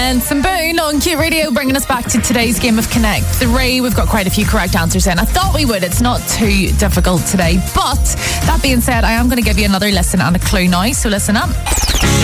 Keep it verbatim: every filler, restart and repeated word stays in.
And Samboon on Q Radio, bringing us back to today's game of Connect Three. We've got quite a few correct answers in. I thought we would. It's not too difficult today. But that being said, I am going to give you another lesson and a clue now. So listen up.